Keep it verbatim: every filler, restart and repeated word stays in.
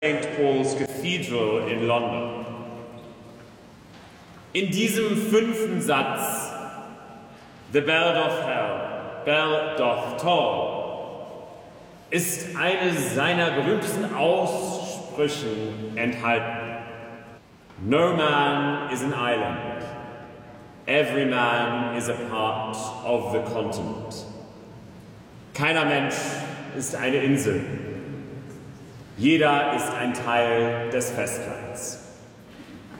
Saint Paul's Cathedral in London. In diesem fünften Satz, The bell doth hell, bell doth toll, ist eine seiner berühmtesten Aussprüche enthalten. No man is an island, every man is a part of the continent. Keiner Mensch ist eine Insel, jeder ist ein Teil des Festlands.